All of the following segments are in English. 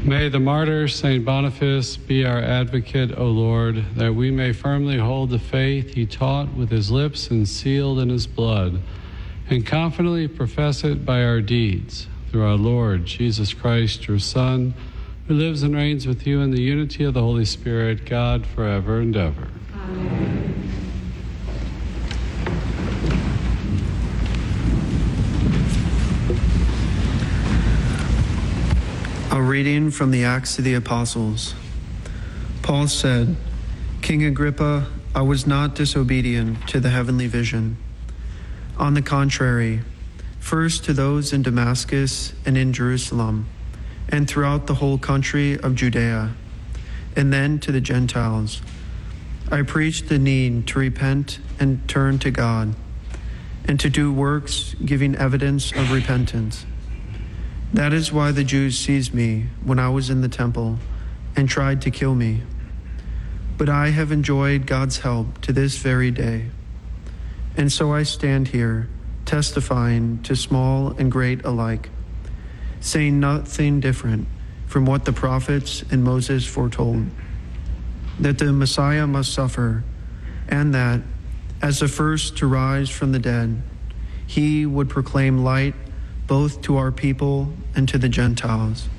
May the martyr Saint Boniface be our advocate, O Lord, that we may firmly hold the faith he taught with his lips and sealed in his blood, and confidently profess it by our deeds. Through our Lord Jesus Christ, your Son, who lives and reigns with you in the unity of the Holy Spirit, God, forever and ever. Amen. A reading from the Acts of the Apostles. Paul said, King Agrippa, I was not disobedient to the heavenly vision. On the contrary, first to those in Damascus and in Jerusalem, and throughout the whole country of Judea, and then to the Gentiles, I preached the need to repent and turn to God, and to do works giving evidence of repentance. That is why the Jews seized me when I was in the temple and tried to kill me. But I have enjoyed God's help to this very day. And so I stand here, testifying to small and great alike, saying nothing different from what the prophets and Moses foretold, that the Messiah must suffer, and that, as the first to rise from the dead, he would proclaim light both to our people and to the Gentiles.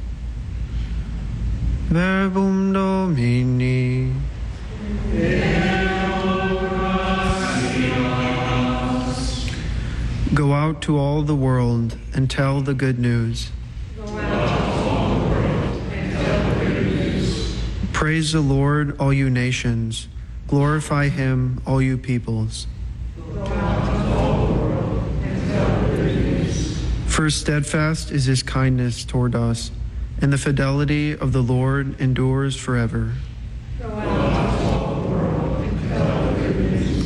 Verbum Domini. Go out to all the world and tell the good news. Praise the Lord, all you nations. Glorify him, all you peoples. For steadfast is his kindness toward us, and the fidelity of the Lord endures forever.